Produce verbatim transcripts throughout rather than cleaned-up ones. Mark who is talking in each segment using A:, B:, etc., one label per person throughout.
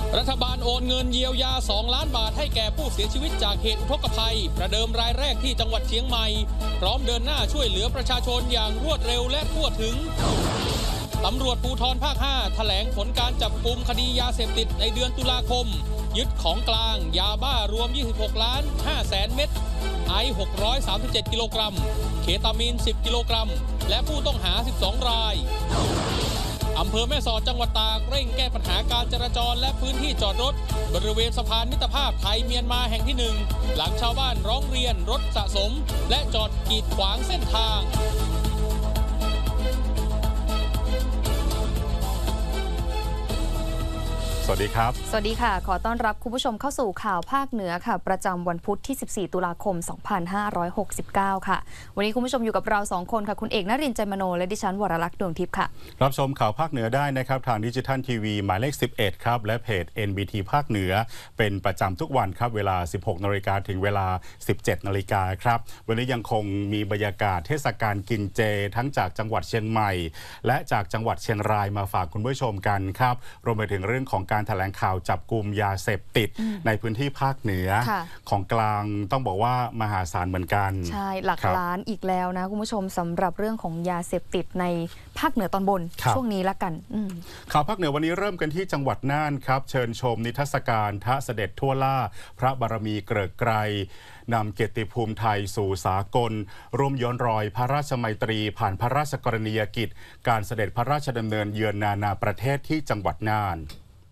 A: รัฐบาลโอนเงินเยียวยาสองล้านบาทให้แก่ผู้เสียชีวิตจากเหตุอุทกภัยประเดิมรายแรกที่จังหวัดเชียงใหม่พร้อมเดินหน้าช่วยเหลือประชาชนอย่างรวดเร็วและทั่วถึงตำรวจภูธรภาคห้าแถลงผลการจับกุมคดียาเสพติดในเดือนตุลาคมยึดของกลางยาบ้ารวมยี่สิบหกล้านห้าแสนเม็ดไอซ์หกร้อยสามสิบเจ็ดกิโลกรัมเคตามีนสิบกิโลกรัมและผู้ต้องหาสิบสองรายอำเภอแม่สอดจังหวัดตากเร่งแก้ปัญหาการจราจรและพื้นที่จอดรถบริเวณสะพานมิตรภาพไทยเมียนมาแห่งที่หนึ่งหลังชาวบ้านร้องเรียนรถสะสมและจอดกีดขวางเส้นทาง
B: สวัสดีครับ
C: สวัสดีค่ะขอต้อนรับคุณผู้ชมเข้าสู่ข่าวภาคเหนือค่ะประจำวันพุธที่สิบสี่ตุลาคมสองพันห้าร้อยหกสิบเก้าค่ะวันนี้คุณผู้ชมอยู่กับเราสองคนค่ะคุณเอกนรินทร์ใจมโนและดิฉันวรลักษณ์ดวงทิพย์ค่ะ
B: รับชมข่าวภาคเหนือได้นะครับทางดิจิทัลทีวีหมายเลขสิบเอ็ดครับและเพจ เอ็น บี ที ภาคเหนือเป็นประจำทุกวันครับเวลา สิบหกนาฬิกาถึงเวลา สิบเจ็ดนาฬิกาครับวันนี้ยังคงมีบรรยากาศเทศกาลกินเจทั้งจากจังหวัดเชียงใหม่และจากจังหวัดเชียงรายมาฝากคุณผู้ชมกันครับรวมไปถึงเรื่องของการแถลงข่าวจับกลุ่มยาเสพติดในพื้นที่ภาคเหนือของกลางต้องบอกว่ามหาศาลเหมือนกัน
C: ใช่หลักล้านอีกแล้วนะคุณผู้ชมสำหรับเรื่องของยาเสพติดในภาคเหนือตอนบนช่วงนี้ละกัน
B: ข่าวภาคเหนือวันนี้เริ่มกันที่จังหวัดน่านครับเชิญชมนิทรรศการทะเสด็จทั่วล่าพระบารมีเกริกไกรนำเกียรติภูมิไทยสู่สากลร่วมย้อนรอยพระราชมัยตรีผ่านพระราชกรณียกิจการเสด็จพระราชดำเนินเยือนนานาประเทศที่จังหวัดน่าน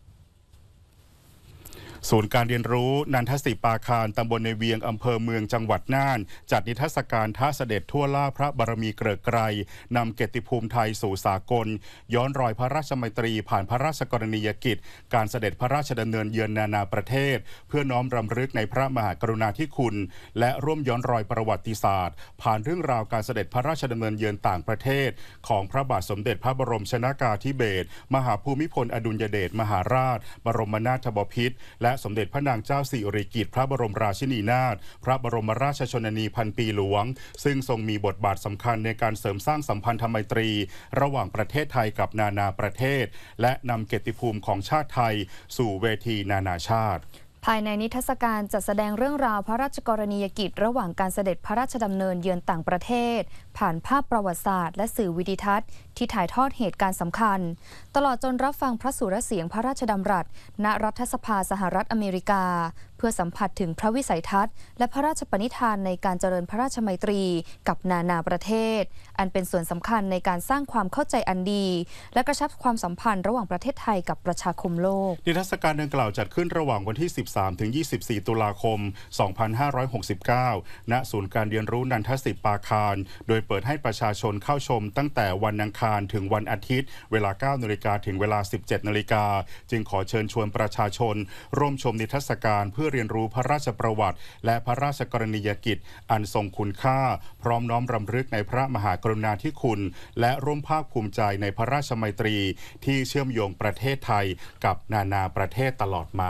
B: ศูนย์การเรียนรู้นันทศิปาคารตำบลในเวียงอำเภอเมืองจังหวัดน่านจัดนิทรรศการท้าเสด็จทั่วล่าพระบารมีเกริกไกรนำเกียรติภูมิไทยสู่สากลย้อนรอยพระราชมัยตรีผ่านพระราชกรณียกิจการเสด็จพระราชดำเนินเยือนนานาประเทศเพื่อน้อมรำลึกในพระมหากรุณาธิคุณและร่วมย้อนรอยประวัติศาสตร์ผ่านเรื่องราวการเสด็จพระราชดำเนินเยือนต่างประเทศของพระบาทสมเด็จพระบรมชนกาธิเบศรมหาภูมิพลอดุลยเดชมหาราชบรมนาถบพิตรและสมเด็จพระนางเจ้าสิริกิติ์พระบรมราชินีนาถพระบรมราชชนนีพันปีหลวงซึ่งทรงมีบทบาทสำคัญในการเสริมสร้างสัมพันธไมตรีระหว่างประเทศไทยกับนานาประเทศและนำเกียรติภูมิของชาติไทยสู่เวทีนานาชาติ
C: ภายในนิทรรศการจัดแสดงเรื่องราวพระราชกรณียกิจระหว่างการเสด็จพระราชดำเนินเยือนต่างประเทศผ่านภาพประวัติศาสตร์และสื่อวิดิทัศน์ที่ถ่ายทอดเหตุการณ์สำคัญตลอดจนรับฟังพระสุรเสียงพระราชดำรัสณรัฐสภาสหรัฐอเมริกาเพื่อสัมผัสถึงพระวิสัยทัศน์และพระราชปณิธานในการเจริญพระราชมัยตรีกับนานาประเทศอันเป็นส่วนสำคัญในการสร้างความเข้าใจอันดีและกระชับความสัมพันธ์ระหว่างประเทศไทยกับประชาคมโลก
B: นิทรรศการดังกล่าวจัดขึ้นระหว่างวันที่ สิบสามถึงยี่สิบสี่ ตุลาคม สองพันห้าร้อยหกสิบเก้า ณ ศูนย์การเรียนรู้นันทศิปาคารโดยเปิดให้ประชาชนเข้าชมตั้งแต่วันอังคารถึงวันอาทิตย์เวลา เก้านาฬิกา ถึงเวลา สิบเจ็ดนาฬิกา จึงขอเชิญชวนประชาชนร่วมชมนิทรรศการเพื่อเรียนรู้พระราชประวัติและพระราชกรณียกิจอันทรงคุณค่าพร้อมน้อมรำลึกในพระมหากรุณาธิคุณและร่วมภาคภูมิใจในพระราชมัยตรีที่เชื่อมโยงประเทศไทยกับนานาประเทศตลอดมา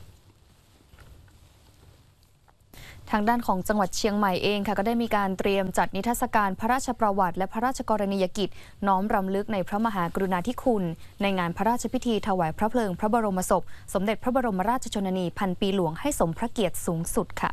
C: ทางด้านของจังหวัดเชียงใหม่เองค่ะก็ได้มีการเตรียมจัดนิทรรศการพระราชประวัติและพระราชกรณียกิจน้อมรำลึกในพระมหากรุณาธิคุณในงานพระราชพิธีถวายพระเพลิงพระบรมศพสมเด็จพระบรมราชชนนีพันปีหลวงให้สมพระเกียรติสูงสุดค่ะ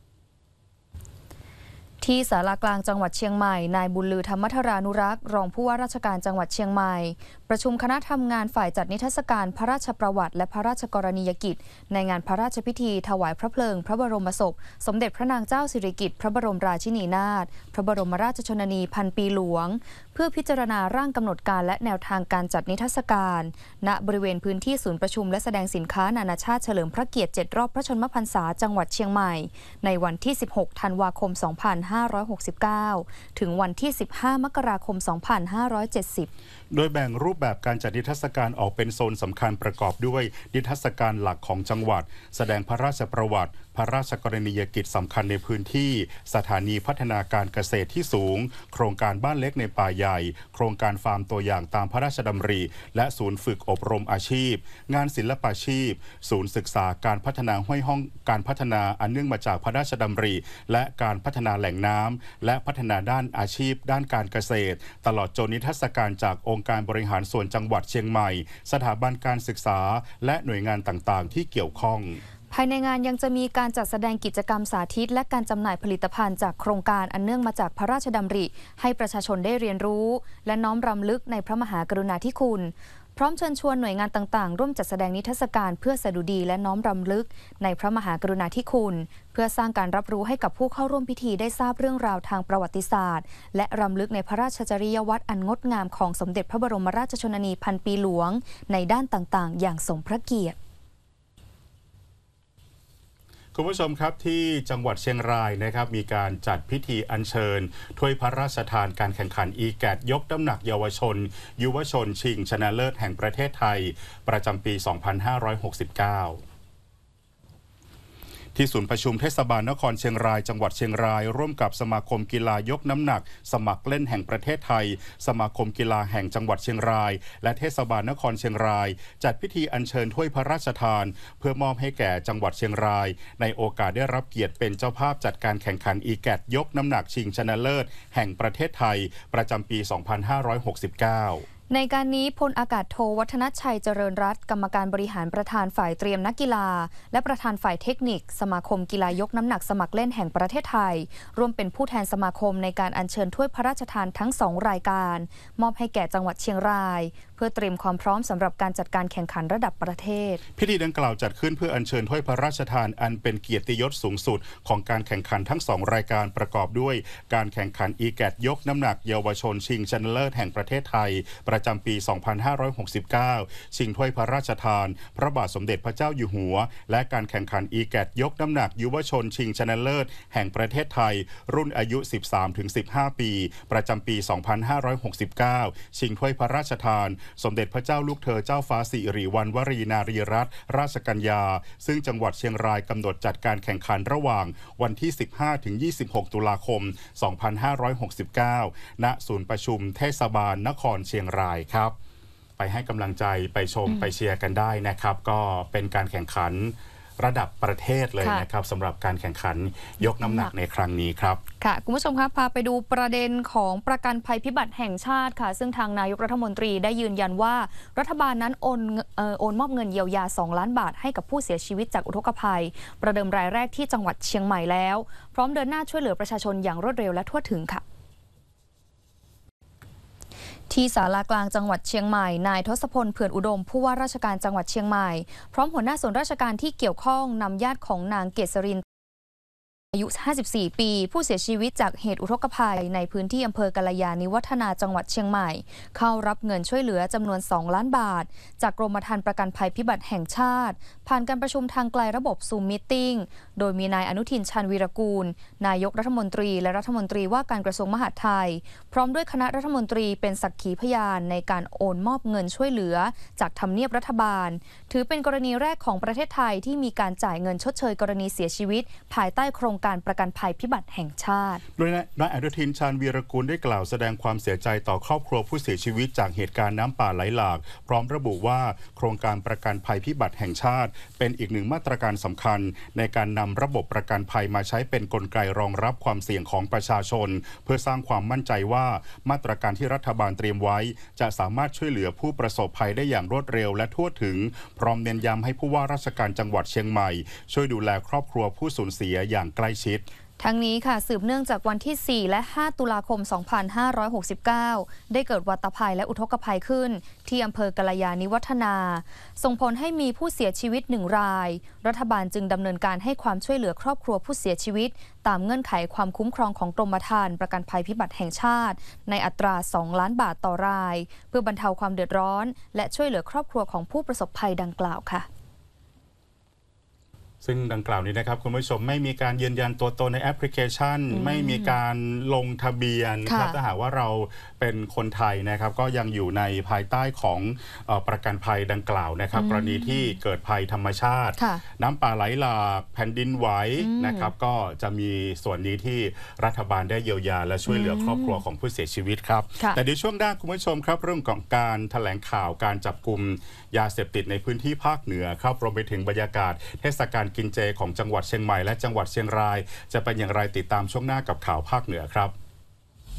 C: ที่ศาลากลางจังหวัดเชียงใหม่นายบุญลือธรรมธรานุรักษ์รองผู้ว่าราชการจังหวัดเชียงใหม่ประชุมคณะทำงานฝ่ายจัดนิทรรศการพระราชประวัติและพระราชกรณียกิจในงานพระราชพิธีถวายพระเพลิงพระบรมศพสมเด็จพระนางเจ้าสิริกิติ์พระบรมราชินีนาถพระบรมราชชนนีพันปีหลวงเพื่อพิจารณาร่างกำหนดการและแนวทางการจัดนิทรรศการณบริเวณพื้นที่ศูนย์ประชุมและแสดงสินค้านานาชาติเฉลิมพระเกียรติเจ็ดรอบพระชนมพรรษาจังหวัดเชียงใหม่ในวันที่สิบหกธันวาคมสองพันห้าร้อยหกสิบเก้าถึงวันที่สิบห้ามกราคมสองพันห้าร้อยเจ็ดสิบ
B: โดยแบ่งรูปแบบการจัดนิทรรศการออกเป็นโซนสำคัญประกอบด้วยนิทรรศการหลักของจังหวัดแสดงพระราชประวัติพระราชกรณียกิจสำคัญในพื้นที่สถานีพัฒนาการเกษตรที่สูงโครงการบ้านเล็กในป่าใหญ่โครงการฟาร์มตัวอย่างตามพระราชดำริและศูนย์ฝึกอบรมอาชีพงานศิลปาชีพศูนย์ศึกษาการพัฒนาห้วยห้องการพัฒนาอันเนื่องมาจากพระราชดำริและการพัฒนาแหล่งน้ำและพัฒนาด้านอาชีพด้านการเกษตรตลอดจนนิทรรศการจากองค์องการบริหารส่วนจังหวัดเชียงใหม่สถาบันการศึกษาและหน่วยงานต่างๆที่เกี่ยวข้อง
C: ภายในงานยังจะมีการจัดแสดงกิจกรรมสาธิตและการจำหน่ายผลิตภัณฑ์จากโครงการอันเนื่องมาจากพระราชดำริให้ประชาชนได้เรียนรู้และน้อมรำลึกในพระมหากรุณาธิคุณพร้อมเชิญชวนหน่วยงานต่างๆร่วมจัดแสดงนิทรรศการเพื่อสดุดีและน้อมรำลึกในพระมหากรุณาธิคุณเพื่อสร้างการรับรู้ให้กับผู้เข้าร่วมพิธีได้ทราบเรื่องราวทางประวัติศาสตร์และรำลึกในพระราชจริยวัตรอันงดงามของสมเด็จพระบรมราชชนนีพันปีหลวงในด้านต่างๆอย่างสมพระเกียรติ
B: คุณผู้ชมครับที่จังหวัดเชียงรายนะครับมีการจัดพิธีอัญเชิญถ้วยพระราชทานการแข่งขัน อี แกต ยกน้ำหนักเยาวชนยุวชนชิงชนะเลิศแห่งประเทศไทยประจำปี สองพันห้าร้อยหกสิบเก้าที่ศูนย์ประชุมเทศบาลนครเชียงรายจังหวัดเชียงรายร่วมกับสมาคมกีฬายกน้ำหนักสมัครเล่นแห่งประเทศไทยสมาคมกีฬาแห่งจังหวัดเชียงรายและเทศบาลนครเชียงรายจัดพิธีอัญเชิญถ้วยพระราชทานเพื่อมอบให้แก่จังหวัดเชียงรายในโอกาสได้รับเกียรติเป็นเจ้าภาพจัดการแข่งขัน อี แกต ยกน้ำหนักชิงชนะเลิศแห่งประเทศไทยประจำปี สองพันห้าร้อยหกสิบเก้า
C: ในการนี้พลอากาศโทวัฒนชัยเจริญรัตน์กรรมการบริหารประธานฝ่ายเตรียมนักกีฬาและประธานฝ่ายเทคนิคสมาคมกีฬายกน้ำหนักสมัครเล่นแห่งประเทศไทยร่วมเป็นผู้แทนสมาคมในการอัญเชิญถ้วยพระราชทานทั้งสองรายการมอบให้แก่จังหวัดเชียงรายเพื่อเตรียมความพร้อมสำหรับการจัดการแข่งขันระดับประเทศ
B: พิธีดังกล่าวจัดขึ้นเพื่ออัญเชิญถ้วยพระราชทานอันเป็นเกียรติยศสูงสุดของการแข่งขันทั้งสองรายการประกอบด้วยการแข่งขัน อี แกต ยกน้ำหนักเยาวชนชิงชนะเลิศแห่งประเทศไทยประจำปี สองพันห้าร้อยหกสิบเก้า ชิงถ้วยพระราชทานพระบาทสมเด็จพระเจ้าอยู่หัวและการแข่งขัน อี แกต ยกน้ำหนักยุวชนชิงชนะเลิศแห่งประเทศไทยรุ่นอายุ สิบสามถึงสิบห้า ปีประจำปี สองพันห้าร้อยหกสิบเก้า ชิงถ้วยพระราชทานสมเด็จพระเจ้าลูกเธอเจ้าฟ้าสิริวัณวรีนารีรัตนราชกัญญาซึ่งจังหวัดเชียงรายกำหนดจัดการแข่งขันระหว่างวันที่ สิบห้าถึงยี่สิบหก ตุลาคม สองพันห้าร้อยหกสิบเก้า ณ ศูนย์ประชุมเทศบาลนครเชียงรายครับไปให้กำลังใจไปชมไปเชียร์กันได้นะครับก็เป็นการแข่งขันระดับประเทศเลยนะครับสำหรับการแข่งขันยกน้ำหนักในครั้งนี้ครับ
C: ค่ะคุณผู้ชมครับพาไปดูประเด็นของประกันภัยพิบัติแห่งชาติค่ะซึ่งทางนายกรัฐมนตรีได้ยืนยันว่ารัฐบาลนั้นโอนเอ่อโอนมอบเงินเยียวยาสองล้านบาทให้กับผู้เสียชีวิตจากอุทกภัยประเดิมรายแรกที่จังหวัดเชียงใหม่แล้วพร้อมเดินหน้าช่วยเหลือประชาชนอย่างรวดเร็วและทั่วถึงค่ะที่ศาลากลางจังหวัดเชียงใหม่นายทศพลเผื่อนอุดมผู้ว่าราชการจังหวัดเชียงใหม่พร้อมหัวหน้าส่วนราชการที่เกี่ยวข้องนำญาติของนางเกษรินอายุห้าสิบสี่ปีผู้เสียชีวิตจากเหตุอุทกภัยในพื้นที่อำเภอกาลยาณิวัฒนาจังหวัดเชียงใหม่เข้ารับเงินช่วยเหลือจำนวนสองล้านบาทจากกรมธรรม์ประกันภัยพิบัติแห่งชาติผ่านการประชุมทางไกลระบบซูมมีตติ้งโดยมีนายอนุทินชาญวีรกูลนายกรัฐมนตรีและรัฐมนตรีว่าการกระทรวงมหาดไทยพร้อมด้วยคณะรัฐมนตรีเป็นสักขีพยานในการโอนมอบเงินช่วยเหลือจากทำเนียบรัฐบาลถือเป็นกรณีแรกของประเทศไทยที่มีการจ่ายเงินชดเชยกรณีเสียชีวิตภายใต้โครงการประกันภัยพิบัติแห่งชาติ
B: โดยนายอนุทินชาญวีรกูลได้กล่าวแสดงความเสียใจต่อครอบครัวผู้เสียชีวิตจากเหตุการณ์น้ำป่าไหลหลากพร้อมระบุว่าโครงการประกันภัยพิบัติแห่งชาติเป็นอีกหนึ่งมาตรการสำคัญในการนำระบบประกันภัยมาใช้เป็นกลไกรองรับความเสี่ยงของประชาชนเพื่อสร้างความมั่นใจว่ามาตรการที่รัฐบาลเตรียมไว้จะสามารถช่วยเหลือผู้ประสบภัยได้อย่างรวดเร็วและทั่วถึงพร้อมเน้นย้ำให้ผู้ว่าราชการจังหวัดเชียงใหม่ช่วยดูแลครอบครัวผู้สูญเสียอย่างใกล้ชิด
C: ทั้งนี้ค่ะสืบเนื่องจากวันที่สี่และห้าตุลาคมสองพันห้าร้อยหกสิบเก้าได้เกิดวัตภัยและอุทกภัยขึ้นที่อำเภอกาลยาณิวัฒนาส่งผลให้มีผู้เสียชีวิตหนึ่งรายรัฐบาลจึงดำเนินการให้ความช่วยเหลือครอบครัวผู้เสียชีวิตตามเงื่อนไขความคุ้มครองของกรมธรรม์ประกันภัยพิบัติแห่งชาติในอัตราสองล้านบาทต่อรายเพื่อบรรเทาความเดือดร้อนและช่วยเหลือครอบครัวของผู้ประสบภัยดังกล่าวค่ะ
B: ซึ่งดังกล่าวนี้นะครับคุณผู้ชมไม่มีการยืนยันตัวตนในแอปพลิเคชันไม่มีการลงทะเบียนครับถ้าหากว่าเราเป็นคนไทยนะครับก็ยังอยู่ในภายใต้ของประกันภัยดังกล่าวนะครับกรณีที่เกิดภัยธรรมชาติน้ำป่าไหลหลากแผ่นดินไหวนะครับก็จะมีส่วนนี้ที่รัฐบาลได้เยียวยาและช่วยเหลือครอบครัวของผู้เสียชีวิตครับแต่ในช่วงหน้าคุณผู้ชมครับเรื่องของการแถลงข่าวการจับกุมยาเสพติดในพื้นที่ภาคเหนือครับรวมไปถึงบรรยากาศเทศกาลกินเจของจังหวัดเชียงใหม่และจังหวัดเชียงรายจะเป็นอย่างไรติดตามช่วงหน้ากับข่าวภาคเหนือครับ